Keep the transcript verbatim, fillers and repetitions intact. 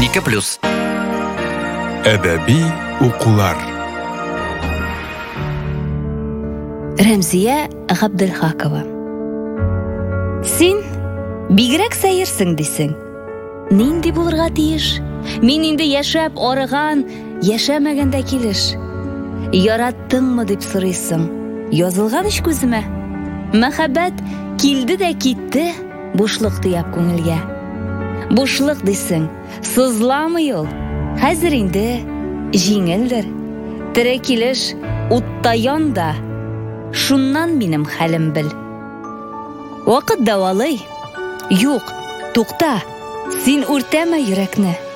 ике плюс. Әдәби укулар. Рәмзия Габделхакова. Син бигрәк сәерсең дисең. Нинди булырга тиеш? Мин инде яшәп арыган, яшәмәгәндә килеш. Яраттыңмы дип сорыйсың. Язылган ич күземә. Мәхәббәт килде дә китте, бушлык тыяп күңелгә. Бушлык дисең, сызламый ул. Хәзер инде җиңелдер. Тере килеш утта янда. Шуннан минем хәлем бел. Вакыт давалый. Юк, тукта. Син үртәмә йөрәкне.